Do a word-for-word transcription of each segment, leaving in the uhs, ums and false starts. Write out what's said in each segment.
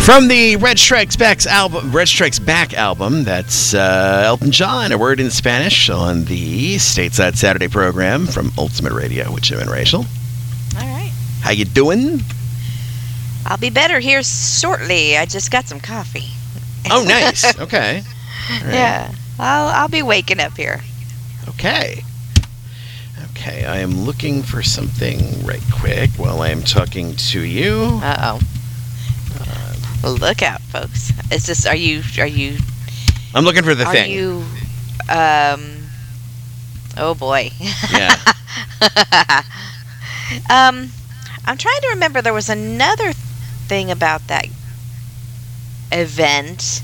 From the Red Strikes Back album, Red Strikes Back album, that's uh, Elton John, A Word in Spanish, on the Stateside Saturday program from Ultimate Radio with Jim and Rachel. All right. How you doing? I'll be better here shortly. I just got some coffee. Oh, nice. Okay. All right. Yeah. I'll I'll be waking up here. Okay. Okay, I am looking for something right quick while I am talking to you. Uh-oh. Look out, folks. Is this, are you, are you... I'm looking for the are thing. Are you, um... Oh, boy. Yeah. um, I'm trying to remember, there was another thing about that event.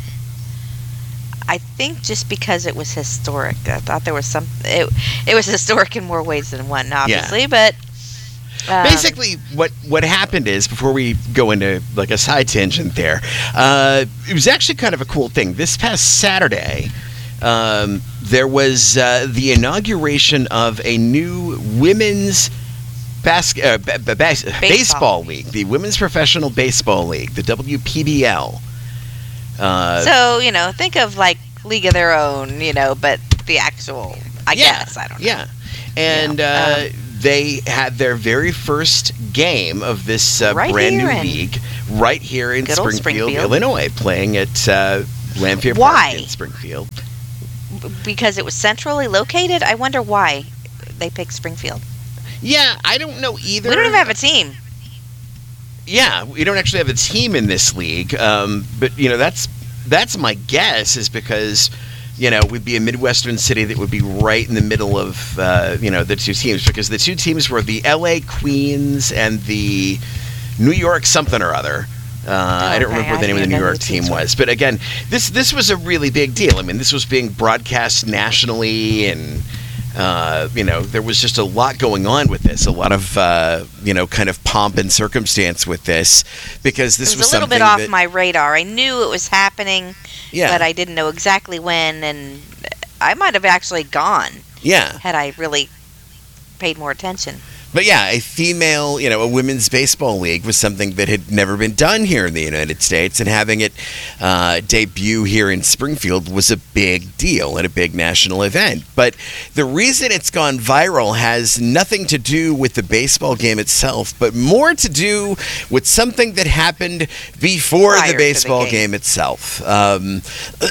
I think just because it was historic. I thought there was some... It, it was historic in more ways than one, obviously, yeah. but... Um, Basically, what, what happened is, before we go into like a side tangent there, uh, it was actually kind of a cool thing. This past Saturday, um, there was uh, the inauguration of a new women's bas- uh, b- b- bas- baseball. baseball league, the Women's Professional Baseball League, the W P B L. Uh, so, you know, think of like League of Their Own, you know, but the actual, I yeah, guess, I don't know. Yeah, and... Yeah. Uh, um, They had their very first game of this uh, right brand new in, league right here in Springfield, Springfield, Illinois, playing at uh, Lanphier why? Park in Springfield. Because it was centrally located? I wonder why they picked Springfield. Yeah, I don't know either. We don't even have a team. Yeah, we don't actually have a team in this league. Um, but, you know, that's that's my guess, is because... You know, we'd be a Midwestern city that would be right in the middle of, uh, you know, the two teams. Because the two teams were the L A Queens and the New York something or other. Uh, okay, I don't remember what the name of the New York the team was. But again, this this was a really big deal. I mean, this was being broadcast nationally, and, uh, you know, there was just a lot going on with this. A lot of, uh, you know, kind of pomp and circumstance with this. Because this was, was a little something bit off that, my radar. I knew it was happening. Yeah. But I didn't know exactly when, and I might have actually gone. Yeah. Had I really paid more attention. But yeah, a female, you know, a women's baseball league was something that had never been done here in the United States, and having it uh, debut here in Springfield was a big deal and a big national event. But the reason it's gone viral has nothing to do with the baseball game itself, but more to do with something that happened before Prior the baseball the game. game itself. Um,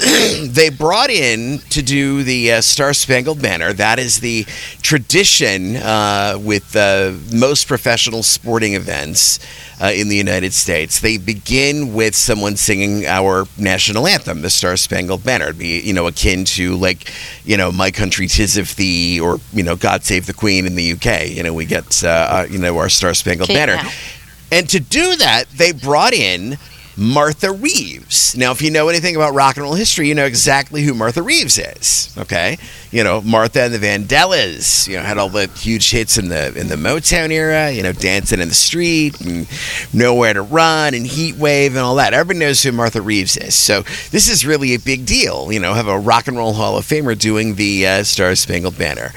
they brought in to do the uh, Star Spangled Banner. That is the tradition uh, with uh, most professional sporting events uh, in the United States. They begin with someone singing our national anthem, the Star Spangled Banner. It'd be, you know, akin to like, you know, My Country 'Tis of Thee, or, you know, God Save the Queen in the U K. You know, we get, uh, uh, you know, our Star Spangled Okay, Banner. now. And to do that, they brought in Martha Reeves. Now, if you know anything about rock and roll history, you know exactly who Martha Reeves is. Okay, you know, Martha and the Vandellas. You know, had all the huge hits in the in the Motown era. You know, Dancing in the Street and Nowhere to Run and Heat Wave and all that. Everybody knows who Martha Reeves is. So this is really a big deal. You know, have a Rock and Roll Hall of Famer doing the uh, Star Spangled Banner.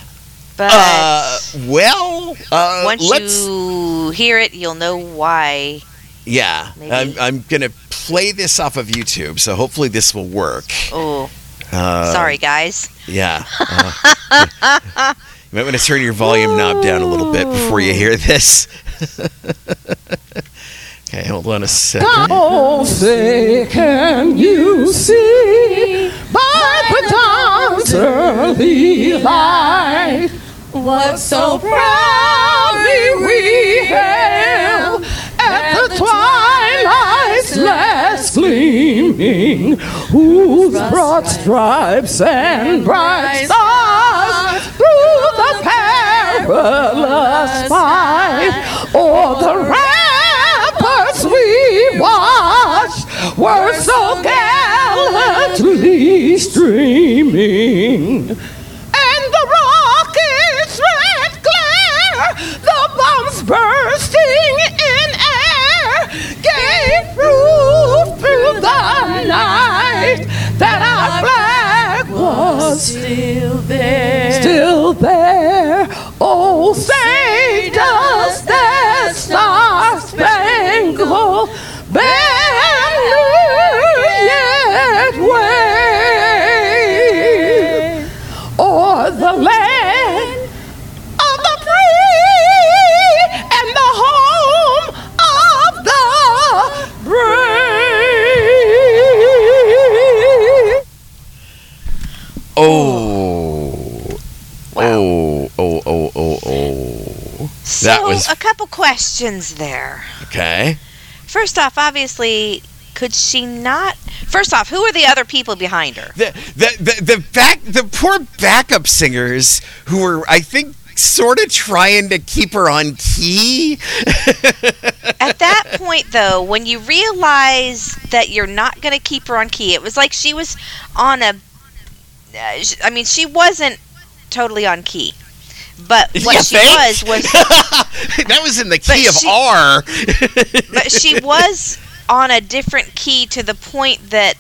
But uh, well, uh, once let's, you hear it, you'll know why. Yeah, I'm, I'm going to play this off of YouTube, so hopefully this will work. Oh, uh, sorry, guys. Yeah. Uh, you might want to turn your volume knob down a little bit before you hear this. Okay, hold on a second. Oh, say, can you see by the dawn's early light what so proudly we hailed at the twilight's last gleaming, whose broad stripes and bright stars through the perilous fight o'er the ramparts we watched were so gallantly streaming. And the rocket's red glare, the bombs bursting in air, gave proof through the night that our flag was still there. Still there. Oh, say does that star-spangled banner So, that was a couple questions there. okay. First off, obviously, could she not? First off, who are the other people behind her? The the the, the back the poor backup singers who were, I think, sort of trying to keep her on key. At that point, though, when you realize that you're not going to keep her on key, it was like she was on a. Uh, I mean, she wasn't totally on key, but what You she think? was was. That was in the key But of she- R. But she was on a different key to the point that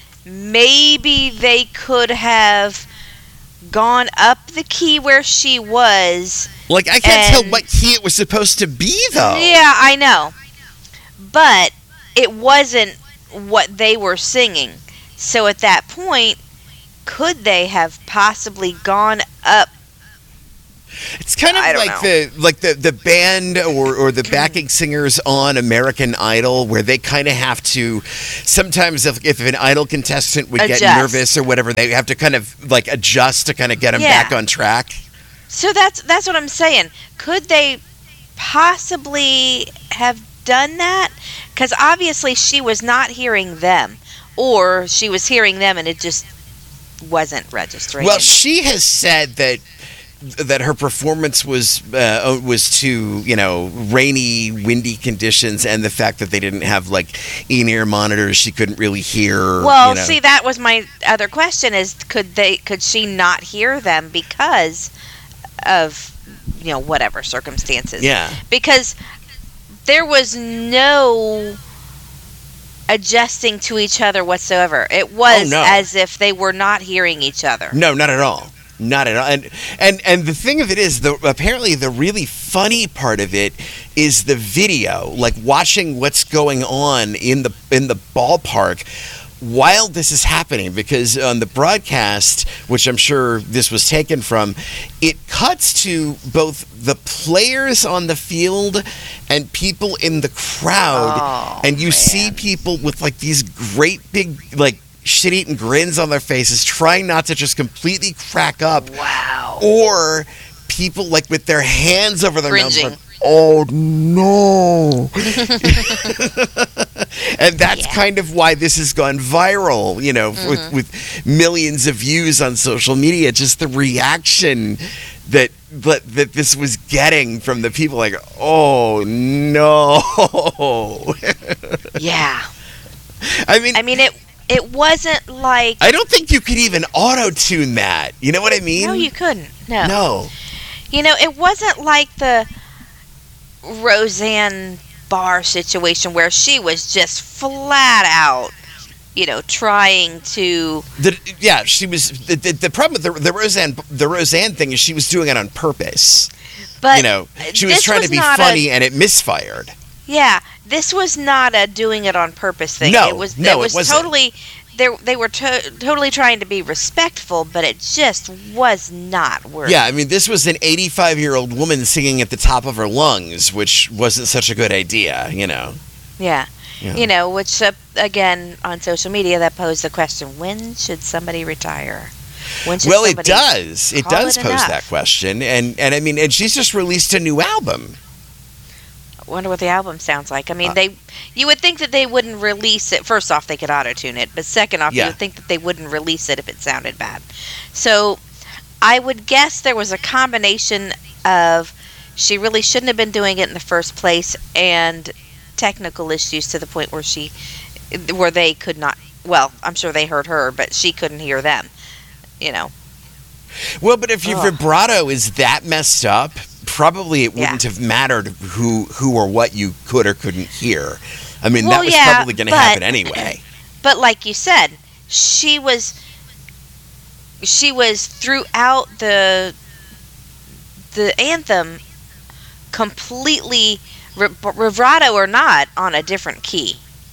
maybe they could have gone up the key where she was. Like, I can't tell And- what key it was supposed to be, though. Yeah, I know. But it wasn't what they were singing. So at that point, could they have possibly gone up? It's kind of I don't like know. the like the, the band or, or the backing singers on American Idol, where they kind of have to sometimes if, if an Idol contestant would get Adjust. nervous or whatever, they have to kind of like adjust to kind of get them Yeah. back on track. So that's that's what I'm saying. Could they possibly have done that? Because obviously she was not hearing them, or she was hearing them and it just wasn't registering. Well, she has said that that her performance was uh, was to, you know, rainy, windy conditions, and the fact that they didn't have like in-ear monitors, she couldn't really hear. Well, you know. see, that was my other question: is could they could she not hear them because of, you know, whatever circumstances? Yeah. Because there was no adjusting to each other whatsoever. It was Oh, no. as if they were not hearing each other. No, not at all. Not at all. And and and the thing of it is, the apparently the really funny part of it is the video, like watching what's going on in the in the ballpark while this is happening, because on the broadcast, which I'm sure this was taken from, it cuts to both the players on the field and people in the crowd, Oh, and you man. see people with like these great big like shit-eating grins on their faces, trying not to just completely crack up, Wow. or people like with their hands over their mouths, Cringing. like, oh no. And that's Yeah. kind of why this has gone viral, you know, Mm-hmm. with, with millions of views on social media. Just the reaction that that, that this was getting from the people, like, oh no. Yeah. I mean, I mean, it it wasn't like. I don't think you could even auto-tune that. You know what I mean? No, you couldn't. No. No. You know, it wasn't like the Roseanne Barr situation where she was just flat out, you know, trying to. The, yeah, she was. The, the, the problem with the, the Roseanne the Roseanne thing is she was doing it on purpose. But you know, she was this trying to be not funny, A, and it misfired. yeah, this was not a doing it on purpose thing. No, it was. no, it it was wasn't. totally. They they were to, totally trying to be respectful, but it just was not working. Yeah, I mean, this was an eighty-five-year-old woman singing at the top of her lungs, which wasn't such a good idea, you know. Yeah. Yeah. You know, which uh, again on social media that posed the question: when should somebody retire? When should Well, it somebody does. It call does it pose enough? that question, and and I mean, and she's just released a new album. Wonder what the album sounds like. I mean, Uh, they you would think that they wouldn't release it. First off, they could auto tune it, but second off, Yeah. you would think that they wouldn't release it if it sounded bad. So, I would guess there was a combination of she really shouldn't have been doing it in the first place, and technical issues to the point where she, where they could not. Well, I'm sure they heard her, but she couldn't hear them. You know. Well, but if your Ugh. vibrato is that messed up, probably it Yeah. wouldn't have mattered who who or what you could or couldn't hear. I mean, Well, that was yeah, probably going to but- happen anyway. But like you said, she was she was throughout the the anthem completely re- vibrato or not on a different key.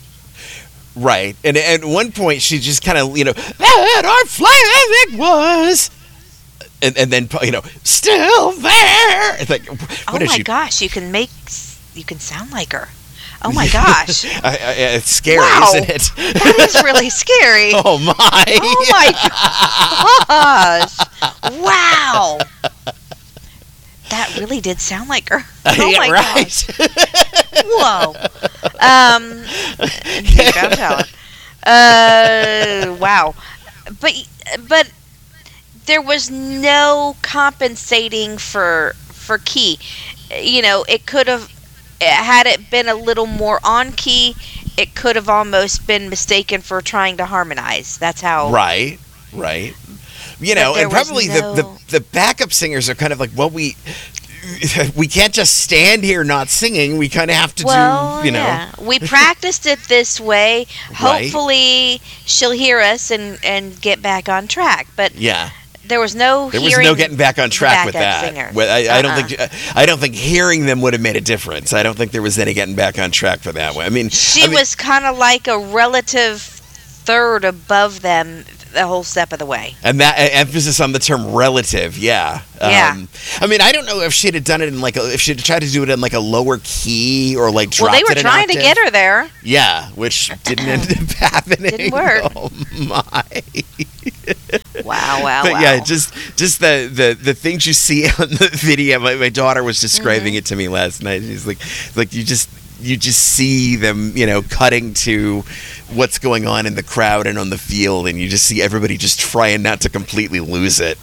Right. And at one point, she just kind of, you know, that our flag was. And, and then, you know, still there. It's like, what Oh did my you? gosh, you can make s- you can sound like her. Oh my gosh. I, I, it's scary, Wow. isn't it? That is really scary. Oh my! Oh my gosh. Wow. That that really did sound like her. Uh, Oh yeah, my right. god! Whoa. Um, deep down talent. Uh, wow. But but there was no compensating for for key. You know, it could have had it been a little more on key. It could have almost been mistaken for trying to harmonize. That's how. Right, right. You know, But there and was probably no- the, the the backup singers are kind of like, well, we we can't just stand here not singing. We kind of have to Well, do, you know. yeah. We practiced it this way. Right. Hopefully, she'll hear us and, and get back on track. But Yeah. there was no There was hearing no getting back on track with backup that. singers. Well, I, I don't Uh-uh. think I don't think hearing them would have made a difference. I don't think there was any getting back on track for that one. I mean, She I mean, was kind of like a relative third above them the whole step of the way. and that uh, emphasis on the term relative, yeah. Yeah. Um, I mean, I don't know if she'd have done it in like a, if she'd tried to do it in like a lower key or like dropped Well, they were it an trying to octave. get her there. Yeah, which didn't end up happening. Didn't work. Oh my. Wow, wow, But wow. yeah, just just the, the, the things you see on the video. My, my daughter was describing Mm-hmm. it to me last night. She's like, like you just you just see them, you know, cutting to what's going on in the crowd and on the field, and you just see everybody just trying not to completely lose it.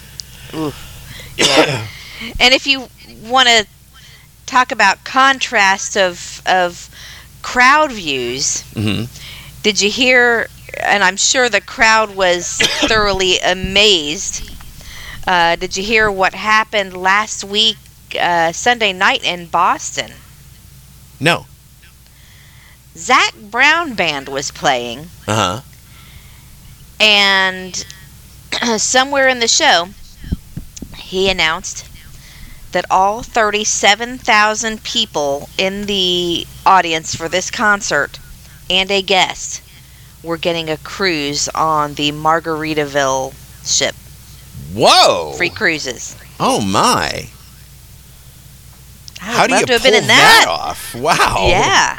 Yeah. And if you want to talk about contrast of of crowd views, hmm did you hear? And I'm sure the crowd was thoroughly amazed. Uh, did you hear what happened last week, uh, Sunday night in Boston? No. Zach Brown Band was playing, Uh huh. and somewhere in the show, he announced that all thirty-seven thousand people in the audience for this concert and a guest were getting a cruise on the Margaritaville ship. Whoa. Free cruises. Oh my. I How would do love you to have pull been in that that. off? Wow. Yeah.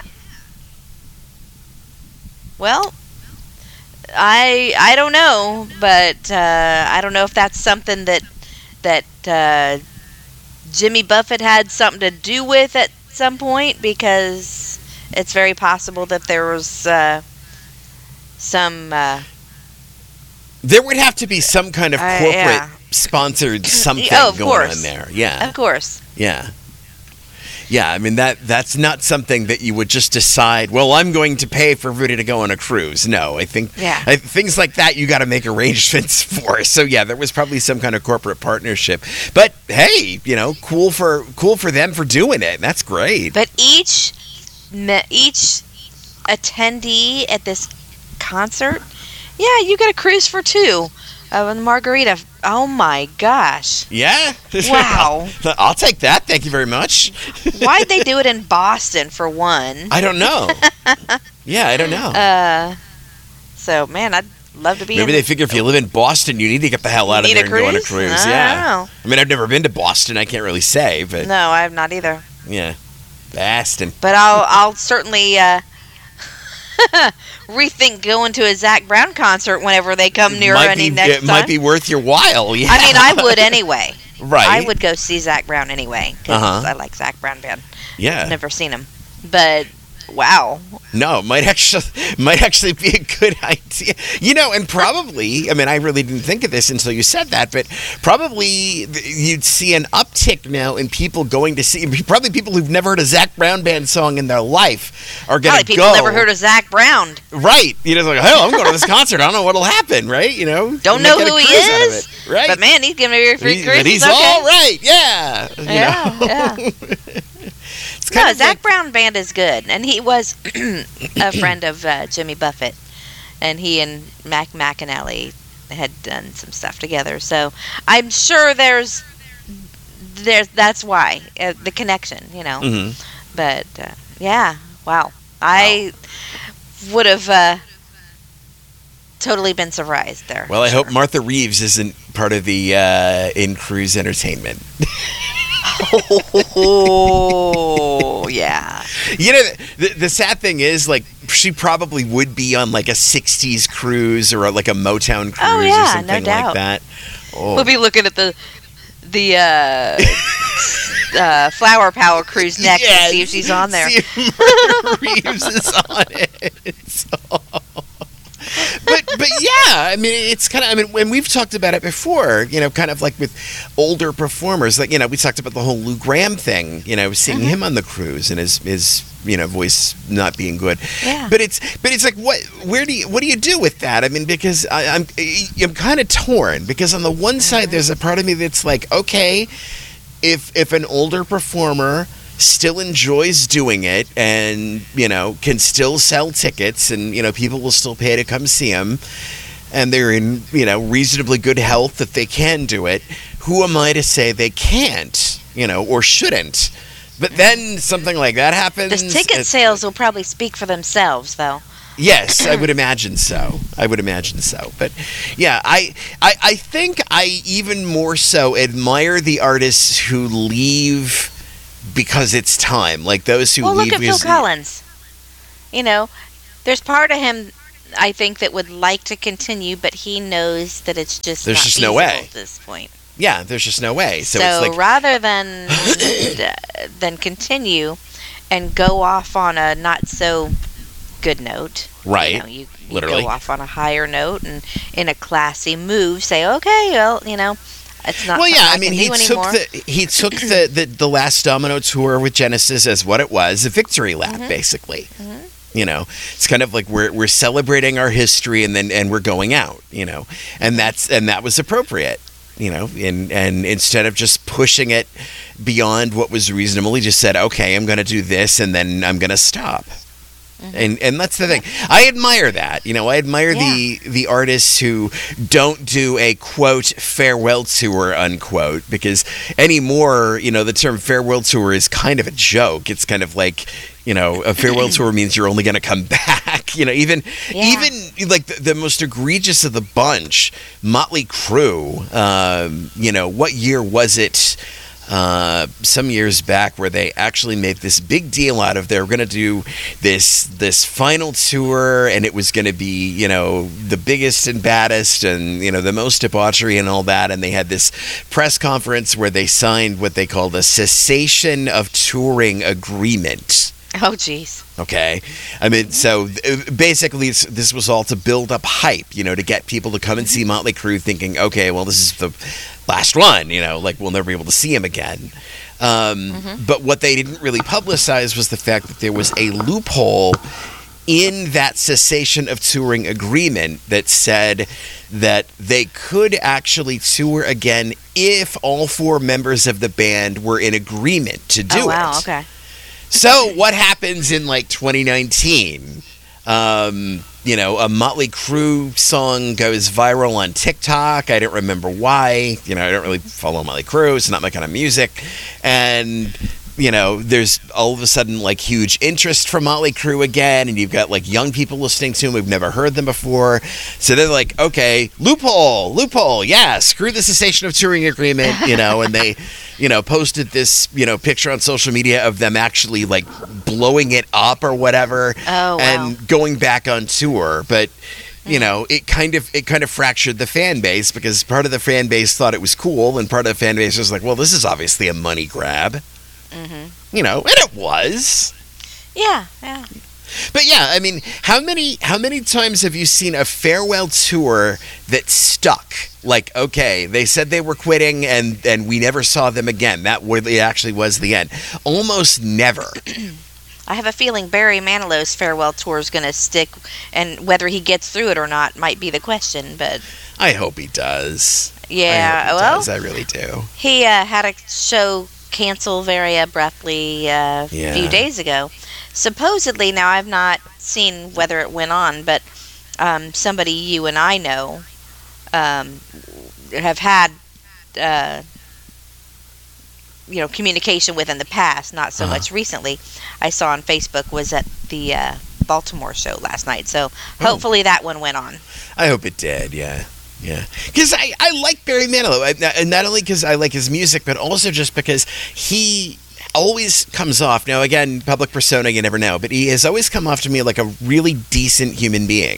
Well, I I don't know, but uh, I don't know if that's something that that uh, Jimmy Buffett had something to do with at some point, because it's very possible that there was uh, some. Uh, There would have to be some kind of Uh, corporate yeah. sponsored something Oh, of going course. on there. Yeah. of course. Yeah. Yeah, I mean that that's not something that you would just decide, well, I'm going to pay for everybody to go on a cruise. No, I think Yeah. I, things like that you got to make arrangements for. So yeah, there was probably some kind of corporate partnership. But hey, you know, cool for cool for them for doing it. That's great. But each me- each attendee at this concert, yeah, you get a cruise for two of a margarita. Oh my gosh. Yeah. Wow. I'll, I'll take that. Thank you very much. Why'd they do it in Boston for one? I don't know. Yeah, I don't know. Uh, so man, I'd love to be. Maybe in they figure if you live in Boston, you need to get the hell out of Need there a and go on a cruise? cruise. I yeah. don't know. I mean, I've never been to Boston. I can't really say, but No, I have not either. yeah, Boston. But I'll I'll certainly uh, rethink going to a Zach Brown concert whenever they come near might any be, next it time. might be worth your while. Yeah. I mean, I would anyway. Right. I would go see Zach Brown anyway, because Uh-huh. I like Zach Brown Band. Yeah. Never seen him, but wow. No, might actually might actually be a good idea. You know, and probably, I mean, I really didn't think of this until you said that, but probably th- you'd see an uptick now in people going to see. Probably people who've never heard a Zach Brown Band song in their life are going Probably to people go. never heard of Zach Brown. Right. You know, it's like, hell, I'm going to this concert. I don't know what'll happen, right? You know, Don't You know might get a who he cruise out of is, it, right? but man, he's giving me a free He- cruise. but he's okay. all right. Yeah. You Yeah, know? yeah. It's kind No, of Zach like- Brown Band is good, and he was a friend of uh, Jimmy Buffett, and he and Mac McAnally had done some stuff together. So I'm sure there's there's that's why uh, the connection, you know. Mhm. But uh, yeah, wow, I would have uh, totally been surprised there. Well, I hope Martha Reeves isn't part of the uh, in cruise entertainment. Oh yeah. You know, the, the sad thing is, like, she probably would be on like a sixties cruise or like a Motown cruise Oh, yeah, or something no doubt. like that. Oh. We'll be looking at the the uh, uh, Flower Power cruise next Yeah, and see if she's on there. See if Myrna Reeves is on it. So- but but yeah, I mean, it's kind of, I mean, when we've talked about it before, you know, kind of like with older performers, like, you know, we talked about the whole Lou Gramm thing, you know, seeing Mhm. him on the cruise and his his you know voice not being good. Yeah. But it's but it's like, what where do you what do you do with that? I mean, because I, I'm I'm kind of torn, because on the one side there's a part of me that's like, okay, if if an older performer still enjoys doing it and, you know, can still sell tickets and, you know, people will still pay to come see them and they're in, you know, reasonably good health that they can do it, who am I to say they can't, you know, or shouldn't? But then something like that happens. The ticket it's- sales will probably speak for themselves, though. Yes, I would imagine so. I would imagine so. But yeah, I, I I think I even more so admire the artists who leave because it's time. Like those who Well, leave look at Phil because- Collins. You know, there's part of him, I think, that would like to continue, but he knows that it's just There's not just no feasible way. at this point. Yeah, there's just no way. So, So, it's like, rather than than continue and go off on a not so good note, right. you know, you, you Literally. go off on a higher note and in a classy move, say, okay, well, you know, it's not. Well, yeah, something I mean, can he do took anymore. the he took the, the the last Domino tour with Genesis as what it was, a victory lap, Mhm. basically. Mhm. You know, it's kind of like we're we're celebrating our history and then and we're going out. You know, and that's and that was appropriate. You know, and and instead of just pushing it beyond what was reasonable, he just said, "Okay, I'm going to do this, and then I'm going to stop." And and that's the thing. I admire that. You know, I admire the the artists who don't do a quote farewell tour unquote, because anymore, you know, the term farewell tour is kind of a joke. It's kind of like, you know, a farewell tour means you're only going to come back. You know, even Yeah. even like the, the most egregious of the bunch, Motley Crue. Um, you know, what year was it? Uh, some years back, where they actually made this big deal out of they were going to do this this final tour, and it was going to be, you know, the biggest and baddest, and, you know, the most debauchery and all that. And they had this press conference where they signed what they called a cessation of touring agreement. Oh, jeez. Okay, I mean, so uh, basically, it's, this was all to build up hype, you know, to get people to come and see Motley Crue, thinking, okay, well, this is the last one, you know, like we'll never be able to see him again. Um, But what they didn't really publicize was the fact that there was a loophole in that cessation of touring agreement that said that they could actually tour again if all four members of the band were in agreement to do oh, wow, it. okay. So what happens in like twenty nineteen? Um, you know, a Motley Crue song goes viral on TikTok. I don't remember why. You know, I don't really follow Motley Crue. It's not my kind of music. And, you know, there's all of a sudden like huge interest from Motley Crue again, and you've got like young people listening to them who've never heard them before. So they're like, okay, loophole, loophole, yeah, screw the cessation of touring agreement, you know, and they, you know, posted this, you know, picture on social media of them actually like blowing it up or whatever, Oh, wow. and going back on tour. But you know, it kind of it kind of fractured the fan base, because part of the fan base thought it was cool, and part of the fan base was like, well, this is obviously a money grab. hmm You know, and it was. Yeah, yeah. But yeah, I mean, how many how many times have you seen a farewell tour that stuck? Like, okay, they said they were quitting, and and we never saw them again. That really actually was the end. Almost never. I have a feeling Barry Manilow's farewell tour is going to stick, and whether he gets through it or not might be the question. But I hope he does. yeah, I hope he well, does. I really do. he uh, had a show cancel very abruptly uh, a Yeah. few days ago. Supposedly, now I've not seen whether it went on, but um, somebody you and I know um, have had, uh, you know, communication with in the past, not so Uh-huh. much recently. I saw on Facebook was at the uh, Baltimore show last night, so Oh. hopefully that one went on. I hope it did, yeah. Yeah. Because I, I like Barry Manilow. I, and not only because I like his music, but also just because he always comes off, now again, public persona, you never know, but he has always come off to me like a really decent human being.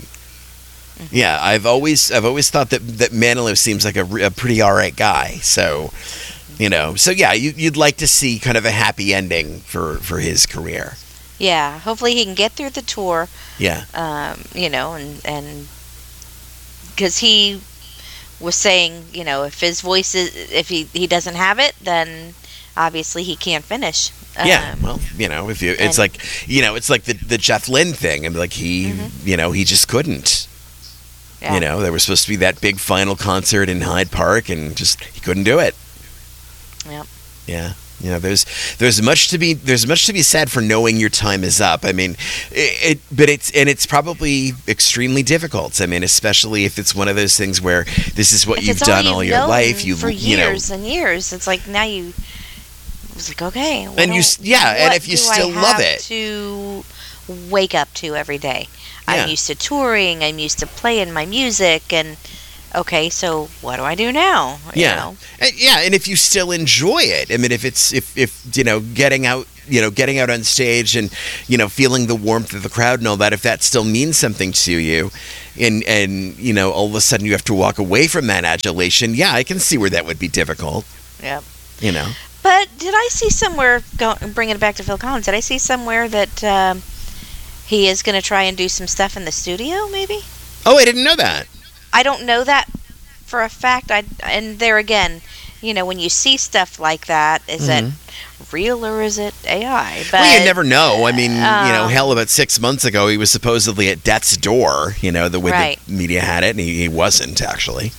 Yeah, I've always I've always thought that, that Manilow seems like a, re- a pretty all right guy. So, You know, so yeah, you, you'd like to see kind of a happy ending for, for his career. Yeah, hopefully he can get through the tour. Yeah. Um, you know, and and because he was saying, you know, if his voice is, if he he doesn't have it, then obviously he can't finish. Yeah, Um, well, you know, if you, it's and- like, you know, it's like the the Jeff Lynne thing, and like he, Mhm. you know, he just couldn't. Yeah. You know, there was supposed to be that big final concert in Hyde Park, and just he couldn't do it. Yep. Yeah. You know, there's there's much to be there's much to be said for knowing your time is up. I mean, it, it but it's and it's probably extremely difficult. I mean, especially if it's one of those things where this is what If you've it's done all, all you've your known life. You for you know, years and years. It's like now you. It's like okay. what And you do- s- yeah, and what if you do still I love have it. to wake up to every day. Yeah. I'm used to touring. I'm used to playing my music, and okay, so what do I do now? You Yeah. know? And, yeah, and if you still enjoy it, I mean, if it's if if you know getting out, you know, getting out on stage and you know feeling the warmth of the crowd and all that, if that still means something to you, and and you know all of a sudden you have to walk away from that adulation, yeah, I can see where that would be difficult. Yep. You know. But did I see somewhere, go, bringing it back to Phil Collins, did I see somewhere that um, he is going to try and do some stuff in the studio, maybe? Oh, I didn't know that. I don't know that for a fact. I And there again, you know, when you see stuff like that, is it real or is it A I? But, Well, you never know. I mean, you know, um, hell, about six months ago, he was supposedly at death's door. You know, the way Right. the media had it, and he, he wasn't actually.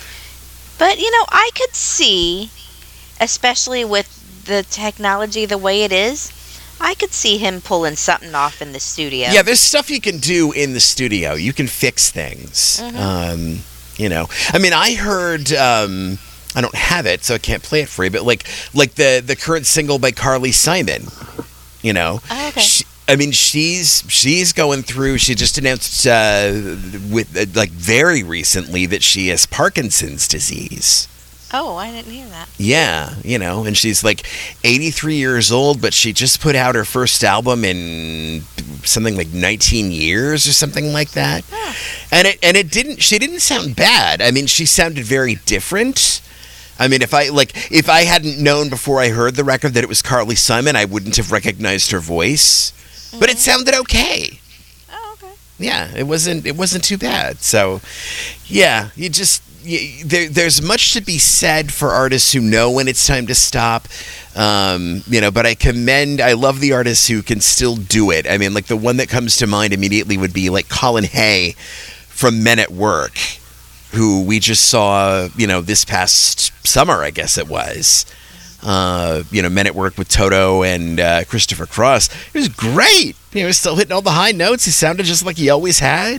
But, you know, I could see, especially with the technology the way it is, I could see him pulling something off in the studio. Yeah, there's stuff you can do in the studio. You can fix things. Mhm. Um, you know, I mean, I heard. Um, I don't have it, so I can't play it for you. But like, like the the current single by Carly Simon. You know, Oh, okay. She, I mean, she's she's going through. She just announced uh, with uh, like very recently that she has Parkinson's disease. Oh, I didn't hear that. Yeah, you know, and she's like eighty-three years old, but she just put out her first album in something like nineteen years or something like that. Huh. And it and it didn't she didn't sound bad. I mean, she sounded very different. I mean, if I like if I hadn't known before I heard the record that it was Carly Simon, I wouldn't have recognized her voice. But it sounded okay. Oh, okay. Yeah, it wasn't it wasn't too bad. So, yeah, you just you, there, there's much to be said for artists who know when it's time to stop. Um, you know, but I commend, I love the artists who can still do it. I mean, like the one that comes to mind immediately would be like Colin Hay from Men at Work, who we just saw, you know, this past summer, I guess it was. Uh, you know, Men at Work with Toto and uh, Christopher Cross. It was great. He was still hitting all the high notes. He sounded just like he always had.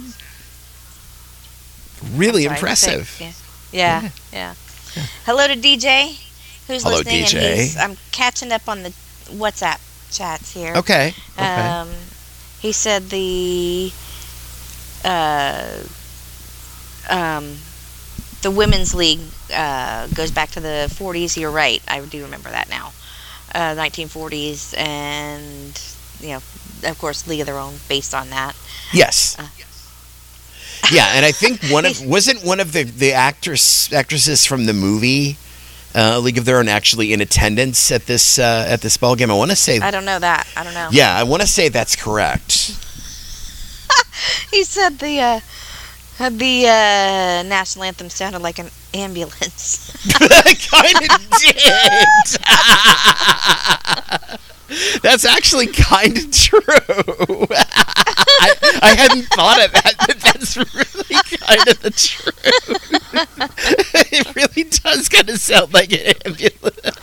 Really Sorry, impressive. thanks, Yeah. Yeah, yeah. Hello to D J, who's Hello, listening. D J. And he's, I'm catching up on the WhatsApp chats here. Okay. Okay. Um, he said the uh, um, the women's league uh, goes back to the forties. You're right. I do remember that now. Uh, nineteen forties, and you know, of course, League of Their Own based on that. Yes. Uh. Yeah, and I think one of wasn't one of the the actress actresses from the movie uh, League of Their Own actually in attendance at this uh, at this ball game. I want to say. I don't know that. I don't know. Yeah, I want to say that's correct. He said the uh, the uh, national anthem sounded like an ambulance. Kind of did. That's actually kind of true. I, I hadn't thought of that, but that's really kind of the truth. It really does kind of sound like an ambulance.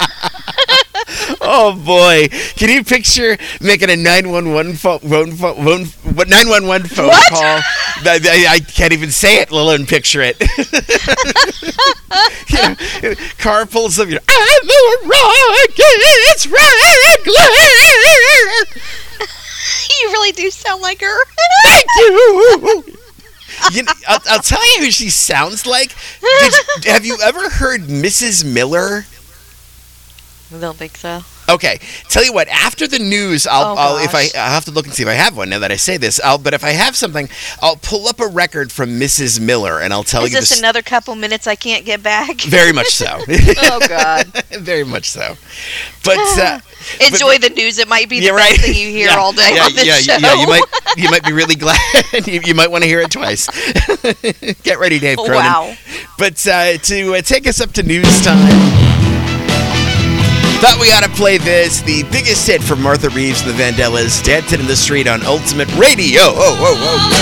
Oh boy! Can you picture making a nine one one phone, phone, phone, what nine one one phone What? call? I, I, I can't even say it, let alone picture it. You know, car pulls up. You know, I'm the Rockets Wrangler. You really do sound like her. Thank you. You know, I'll, I'll tell you who she sounds like. Did you, have you ever heard Missus Miller? I don't think so. Okay, tell you what. After the news, I'll, Oh, I'll if I gosh. I'll have to look and see if I have one. Now that I say this, I'll but if I have something, I'll pull up a record from Missus Miller and I'll tell Is you this this. another couple minutes I can't get back? Very much so. Oh, God. Very much so. But uh, Enjoy the news. It might be the yeah, best right. thing you hear yeah, all day yeah, on this yeah, show. Yeah, you might you might be really glad. you, you might want to hear it twice. Get ready, Dave Cronin. Wow. But uh, to uh, take us up to news time. Thought we ought to play this, the biggest hit from Martha Reeves and the Vandellas, Dancing in the Street on Ultimate Radio. Oh, whoa, whoa.